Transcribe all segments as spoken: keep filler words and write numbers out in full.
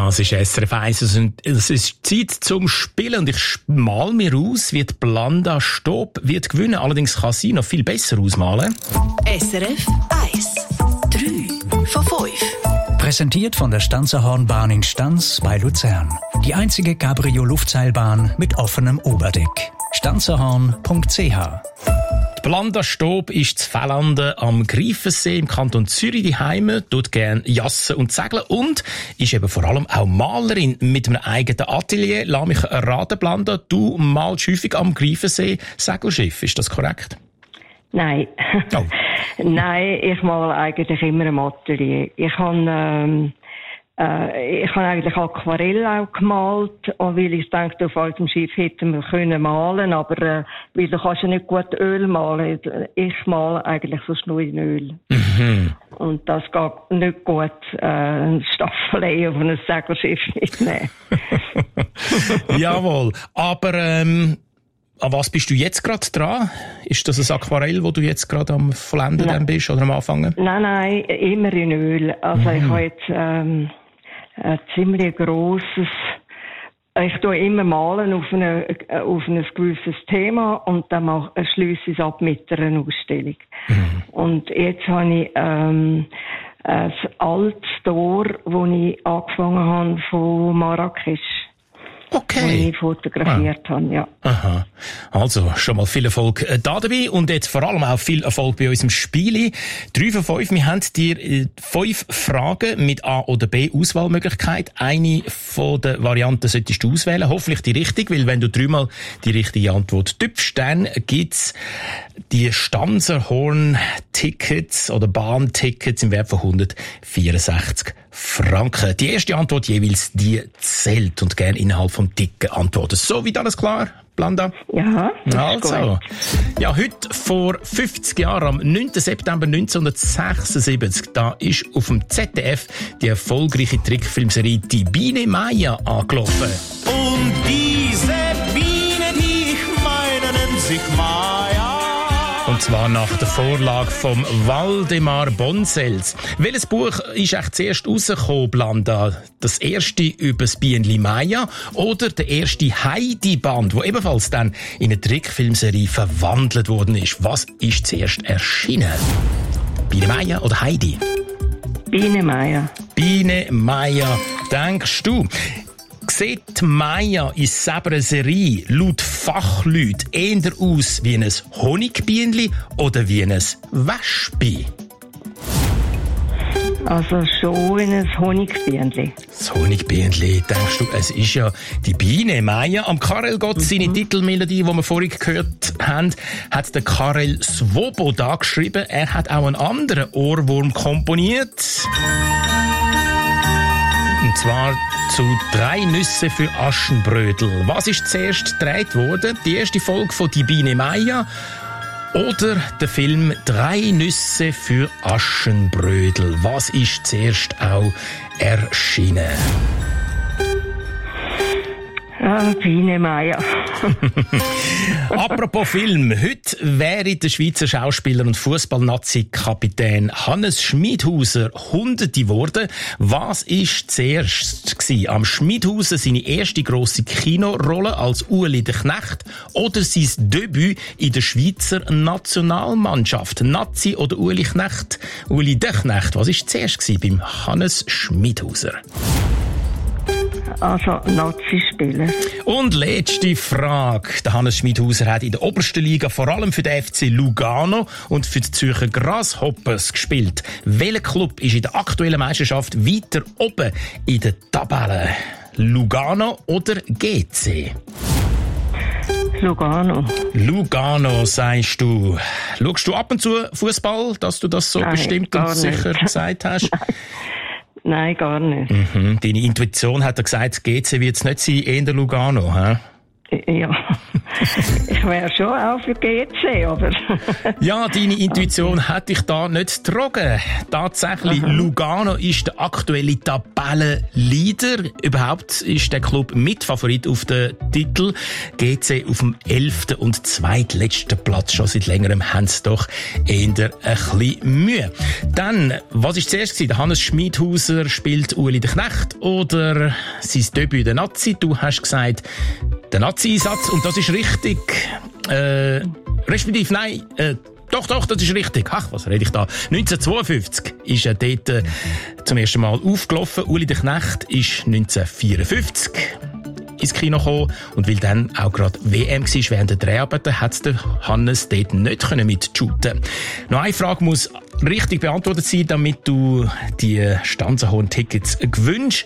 Das ist S R F eins und es ist Zeit zum Spielen und ich mal mir aus, wie die Blanda Stob wird gewinnen. Allerdings kann sie noch viel besser ausmalen. S R F eins. drei von fünf. Präsentiert von der Stanzerhornbahn in Stanz bei Luzern. Die einzige Cabrio-Luftseilbahn mit offenem Oberdeck. stanzerhorn punkt c h. Die Blanda Stob ist zu Fellanden am Greifensee im Kanton Zürich daheim, tut gerne jassen und segeln und ist eben vor allem auch Malerin mit einem eigenen Atelier. Lass mich raten, Blanda, du malst häufig am Greifensee Segelschiff, ist das korrekt? Nein. Oh. Nein, ich male eigentlich immer im Atelier. Ich habe ähm, äh, ich habe eigentlich Aquarell auch gemalt, weil ich dachte, auf altem Schiff hätten wir können malen, aber äh, weil du kannst ja nicht gut Öl malen. Ich male eigentlich sonst nur in Öl. Mhm. Und das geht nicht gut, äh, ein Staffelei auf ein Segelschiff mitnehmen. Jawohl, aber ähm, an was bist du jetzt gerade dran? Ist das ein Aquarell, wo du jetzt gerade am Vollenden dann bist oder am Anfangen? Nein, nein, immer in Öl. Also mhm. ich habe jetzt ähm, ein ziemlich grosses, ich tue immer malen auf, eine, auf ein gewisses Thema und dann mache, schließe ich es ab mit einer Ausstellung. Mhm. Und jetzt habe ich ähm, ein altes Tor, das ich angefangen habe von Marrakesch. Okay. Die ich fotografiert ah. habe, ja. Aha. Also, schon mal viel Erfolg äh, da dabei und jetzt vor allem auch viel Erfolg bei unserem Spieli. Drei von fünf. Wir haben dir äh, fünf Fragen mit A oder B Auswahlmöglichkeit. Eine von den Varianten solltest du auswählen. Hoffentlich die richtige, weil wenn du dreimal die richtige Antwort tippst, dann gibt's die Stanzerhorn-Tickets oder Bahntickets im Wert von hundertvierundsechzig Franken. Die erste Antwort jeweils, die zählt und gerne innerhalb vom dicken Antworten. So, wie alles klar, Blanda? Ja, also. Ja, heute vor fünfzig Jahren, am neunten September neunzehnhundertsechsundsiebzig, da ist auf dem Z D F die erfolgreiche Trickfilmserie Die Biene Maya angelaufen. Und diese Biene, die ich meine, nennt sich Maya. Und zwar nach der Vorlage vom Waldemar Bonsels. Welches Buch ist echt zuerst rausgekommen, Blanda? Das erste über das Bienli Maya oder der erste Heidi-Band, wo ebenfalls dann in eine Trickfilmserie verwandelt worden ist? Was ist zuerst erschienen? Biene Maya oder Heidi? Biene Maya. Biene Maya, denkst du? Sieht Maya in selber Serie laut Fachleuten eher aus wie ein Honigbienli oder wie ein Wespe? Also schon ein Honigbienli. Das Honigbienli, denkst du, es ist ja die Biene Maya. Am Karel Gott, mhm. seine Titelmelodie, die wir vorhin gehört haben, hat der Karel Svoboda geschrieben. Er hat auch einen anderen Ohrwurm komponiert. Und zwar zu «Drei Nüsse für Aschenbrödel». Was ist zuerst gedreht worden? Die erste Folge von «Die Biene Maya» oder der Film «Drei Nüsse für Aschenbrödel». Was ist zuerst auch erschienen? Ah, Biene Maya. Apropos Film. Heute wäre der Schweizer Schauspieler und Fußball-Nazi-Kapitän Hannes Schmidhauser Hunderte geworden. Was ist zuerst gewesen? Am Schmidhauser seine erste grosse Kinorolle als Ueli der Knecht oder sein Debüt in der Schweizer Nationalmannschaft? Nazi oder Ueli Knecht? Ueli der Knecht. Was ist zuerst gewesen beim Hannes Schmidhauser? Also Nazi-Spieler. Und letzte Frage. Der Hannes Schmidhauser hat in der obersten Liga vor allem für den F C Lugano und für die Zürcher Grasshoppers gespielt. Welcher Club ist in der aktuellen Meisterschaft weiter oben in der Tabelle? Lugano oder G C? Lugano. Lugano, sagst du. Schaust du ab und zu Fußball, dass du das so Nein, bestimmt und sicher nicht. gesagt hast? Nein. Nein, gar nicht. Mhm. Deine Intuition hat gesagt, G C wird es nicht sein, eher Lugano, hä? Ja, ich wäre schon auch für G C, aber... Ja, deine Intuition okay. hat dich da nicht getrogen. Tatsächlich, Aha. Lugano ist der aktuelle Tabellenleader. Überhaupt ist der Club Mitfavorit auf den Titel. G C auf dem elften und zweitletzten Platz. Schon seit längerem haben sie doch eher ein bisschen Mühe. Dann, was war zuerst gewesen? Der Hannes Schmidhauser spielt Ueli der Knecht oder sein Debüt der Nazi? Du hast gesagt, der Nazi-Einsatz, und das ist richtig. Äh, respektive, nein, äh, doch, doch, das ist richtig. Ach, was rede ich da? neunzehnhundertzweiundfünfzig ist er dort äh, zum ersten Mal aufgelaufen. Ueli der Knecht ist neunzehnhundertvierundfünfzig ins Kino gekommen. Und weil dann auch gerade W M war während der Dreharbeiten, hat der Hannes dort nicht mitshooten. Noch eine Frage muss richtig beantwortet sein, damit du die Stanzenhorn-Tickets gewünscht.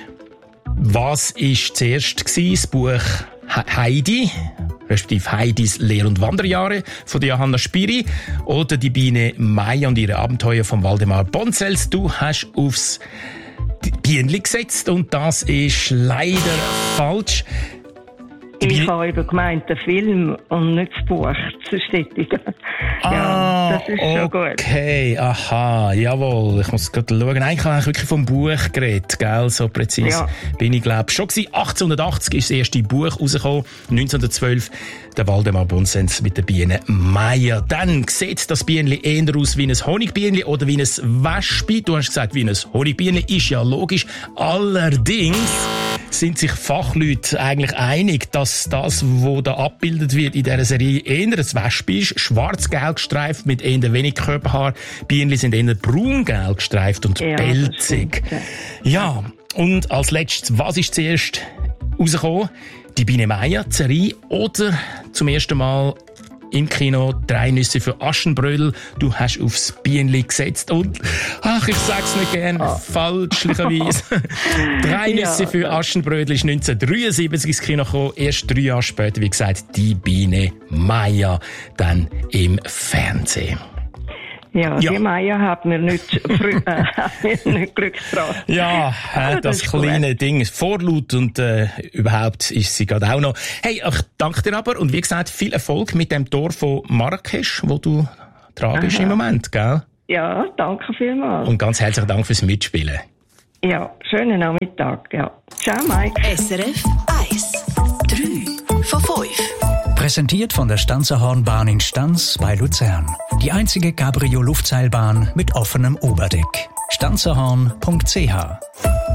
Was war zuerst gewesen? Das Buch Heidi, respektive Heidis Lehr- und Wanderjahre von Johanna Spiri, oder die Biene Maya und ihre Abenteuer von Waldemar Bonzels? Du hast aufs Bienli gesetzt und das ist leider falsch. Ich habe eben gemeint, der Film und nicht das Buch zu bestätigen. Ah, ja, das ist schon gut. Okay, aha, jawohl. Ich muss gerade schauen. Nein, ich habe eigentlich wirklich vom Buch geredet, gell? So präzise ja. bin ich, glaube ich, schon gewesen. achtzehnhundertachtzig ist das erste Buch rausgekommen. neunzehnhundertzwölf der Waldemar Bonzens mit der Biene Maya. Dann sieht das Bienli eher aus wie ein Honigbienli oder wie ein Wespe. Du hast gesagt, wie ein Honigbienli. Ist ja logisch. Allerdings sind sich Fachleute eigentlich einig, dass das, was da abgebildet wird in dieser Serie, eher ein Wespe ist. Schwarz-gelb gestreift mit eher wenig Körperhaar. Bienenli sind eher braun-gelb gestreift und ja, pelzig. Ja, und als letztes, was ist zuerst rausgekommen? Die Biene Maya, die Serie, oder zum ersten Mal im Kino «Drei Nüsse für Aschenbrödel». Du hast aufs Bienenli gesetzt und, ach, ich sag's nicht gern, oh. falschlicherweise. «Drei Nüsse ja. für Aschenbrödel» ist neunzehnhundertdreiundsiebzig ins Kino gekommen. Erst drei Jahre später, wie gesagt, die Biene Maya dann im Fernsehen. Ja, ja, die Maya hat mir nicht, früh, äh, nicht Glück gebracht. Ja, äh, das, das kleine gut. Ding, vorlaut und äh, überhaupt ist sie gerade auch noch. Hey, ich danke dir aber und wie gesagt, viel Erfolg mit dem Tor von Marrakesch, wo du tragst im Moment, gell? Ja, danke vielmals. Und ganz herzlichen Dank fürs Mitspielen. Ja, schönen Nachmittag, ja. Ciao, Mike. S R F eins, drei von fünf. Präsentiert von der Stanzerhornbahn in Stanz bei Luzern. Die einzige Cabrio-Luftseilbahn mit offenem Oberdeck. stanzerhorn punkt c h